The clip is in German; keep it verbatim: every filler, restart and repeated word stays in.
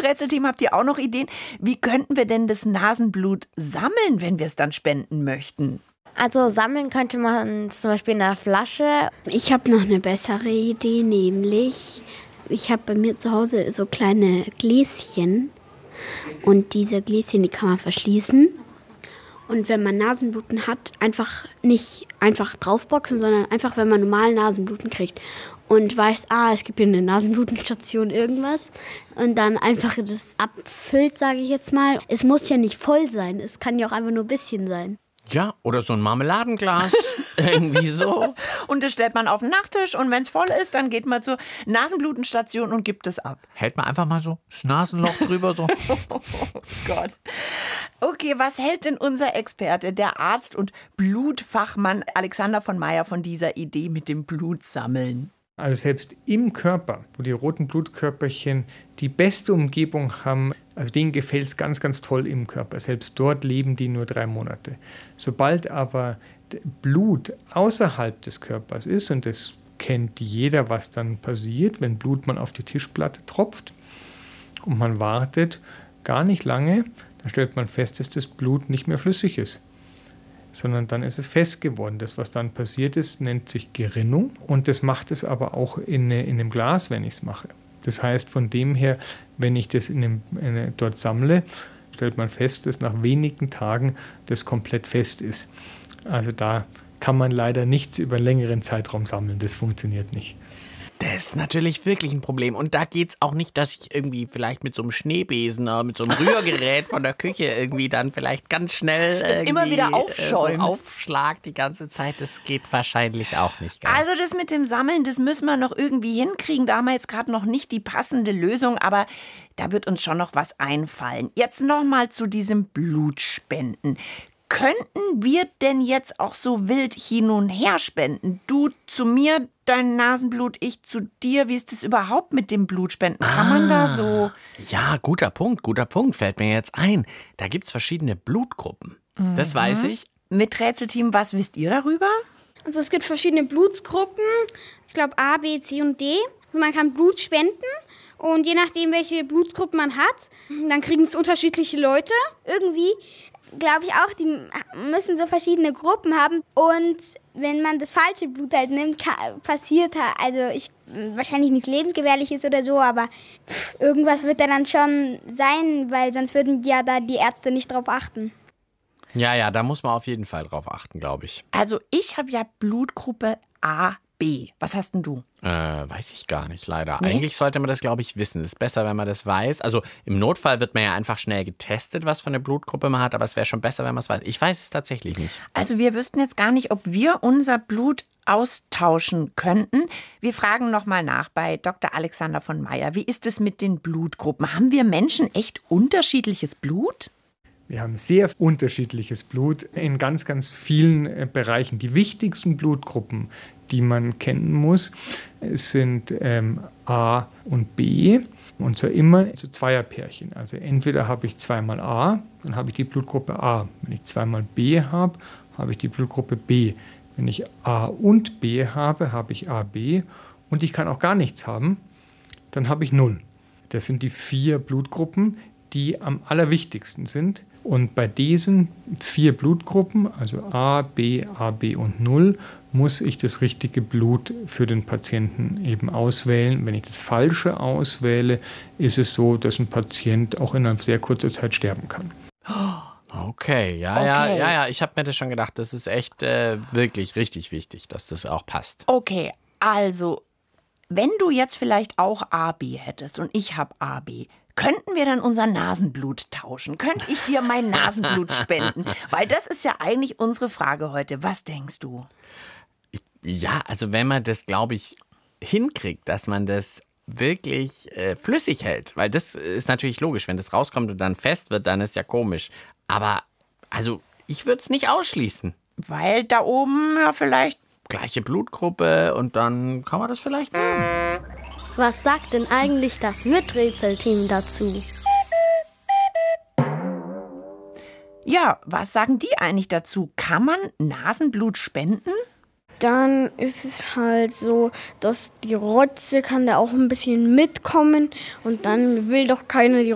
Rätselteam, habt ihr auch noch Ideen? Wie könnten wir denn das Nasenblut sammeln, wenn wir es dann spenden möchten? Also sammeln könnte man zum Beispiel in einer Flasche. Ich habe noch eine bessere Idee, nämlich ich habe bei mir zu Hause so kleine Gläschen und diese Gläschen, die kann man verschließen. Und wenn man Nasenbluten hat, einfach nicht einfach draufboxen, sondern einfach, wenn man normal Nasenbluten kriegt und weiß, ah, es gibt hier eine Nasenblutenstation, irgendwas und dann einfach das abfüllt, sage ich jetzt mal. Es muss ja nicht voll sein, es kann ja auch einfach nur ein bisschen sein. Ja, oder so ein Marmeladenglas, irgendwie so. Und das stellt man auf den Nachttisch und wenn es voll ist, dann geht man zur Nasenblutenstation und gibt es ab. Hält man einfach mal so das Nasenloch drüber so. Oh Gott. Okay, was hält denn unser Experte, der Arzt und Blutfachmann Alexander von Meyer von dieser Idee mit dem Blutsammeln? Also selbst im Körper, wo die roten Blutkörperchen die beste Umgebung haben, also denen gefällt es ganz, ganz toll im Körper. Selbst dort leben die nur drei Monate. Sobald aber Blut außerhalb des Körpers ist, und das kennt jeder, was dann passiert, wenn Blut mal auf die Tischplatte tropft und man wartet gar nicht lange, dann stellt man fest, dass das Blut nicht mehr flüssig ist, sondern dann ist es fest geworden. Das, was dann passiert ist, nennt sich Gerinnung und das macht es aber auch in, in einem Glas, wenn ich es mache. Das heißt, von dem her, wenn ich das in einem, in, dort sammle, stellt man fest, dass nach wenigen Tagen das komplett fest ist. Also da kann man leider nichts über einen längeren Zeitraum sammeln. Das funktioniert nicht. Das ist natürlich wirklich ein Problem. Und da geht's auch nicht, dass ich irgendwie vielleicht mit so einem Schneebesen oder mit so einem Rührgerät von der Küche irgendwie dann vielleicht ganz schnell irgendwie immer wieder aufschäumst. So aufschlag die ganze Zeit. Das geht wahrscheinlich auch nicht ganz. Also das mit dem Sammeln, das müssen wir noch irgendwie hinkriegen. Da haben wir jetzt gerade noch nicht die passende Lösung, aber da wird uns schon noch was einfallen. Jetzt noch mal zu diesem Blutspenden. Könnten wir denn jetzt auch so wild hin und her spenden? Du zu mir, dein Nasenblut, ich zu dir. Wie ist das überhaupt mit dem Blutspenden? Kann man da so... Ja, guter Punkt, guter Punkt, fällt mir jetzt ein. Da gibt's verschiedene Blutgruppen. Mhm. Das weiß ich. Mit Rätselteam, was wisst ihr darüber? Also es gibt verschiedene Blutgruppen. Ich glaube A, B, C und D. Und man kann Blut spenden. Und je nachdem, welche Blutgruppe man hat, dann kriegen es unterschiedliche Leute. Irgendwie glaube ich auch, die müssen so verschiedene Gruppen haben. Und wenn man das falsche Blut halt nimmt, kann, passiert also ich wahrscheinlich nichts Lebensgefährliches oder so, aber pff, irgendwas wird da dann schon sein, weil sonst würden ja da die Ärzte nicht drauf achten. Ja, ja, da muss man auf jeden Fall drauf achten, glaube ich. Also ich habe ja Blutgruppe A B. Was hast denn du? Äh, weiß ich gar nicht, leider. Nee? Eigentlich sollte man das, glaube ich, wissen. Es ist besser, wenn man das weiß. Also im Notfall wird man ja einfach schnell getestet, was für eine Blutgruppe man hat, aber es wäre schon besser, wenn man es weiß. Ich weiß es tatsächlich nicht. Also wir wüssten jetzt gar nicht, ob wir unser Blut austauschen könnten. Wir fragen nochmal nach bei Doktor Alexander von Meyer. Wie ist es mit den Blutgruppen? Haben wir Menschen echt unterschiedliches Blut? Wir haben sehr unterschiedliches Blut in ganz, ganz vielen äh, Bereichen. Die wichtigsten Blutgruppen, die man kennen muss, sind ähm, A und B. Und zwar immer zu Zweierpärchen. Also entweder habe ich zweimal A, dann habe ich die Blutgruppe A. Wenn ich zweimal B habe, habe ich die Blutgruppe B. Wenn ich A und B habe, habe ich A B. Und ich kann auch gar nichts haben, dann habe ich null. Das sind die vier Blutgruppen, die am allerwichtigsten sind. Und bei diesen vier Blutgruppen, also A, B, A B und null, muss ich das richtige Blut für den Patienten eben auswählen. Wenn ich das Falsche auswähle, ist es so, dass ein Patient auch innerhalb sehr kurzer Zeit sterben kann. Okay, ja, Okay. ja, ja, ja. Ich habe mir das schon gedacht. Das ist echt äh, wirklich richtig wichtig, dass das auch passt. Okay, also wenn du jetzt vielleicht auch A B hättest und ich habe A B, könnten wir dann unser Nasenblut tauschen? Könnte ich dir mein Nasenblut spenden? Weil das ist ja eigentlich unsere Frage heute. Was denkst du? Ja, also wenn man das, glaube ich, hinkriegt, dass man das wirklich äh, flüssig hält, weil das ist natürlich logisch, wenn das rauskommt und dann fest wird, dann ist ja komisch. Aber also ich würde es nicht ausschließen. Weil da oben ja vielleicht... Gleiche Blutgruppe und dann kann man das vielleicht machen. Was sagt denn eigentlich das Miträtselteam dazu? Ja, was sagen die eigentlich dazu? Kann man Nasenblut spenden? Dann ist es halt so, dass die Rotze kann da auch ein bisschen mitkommen und dann will doch keiner die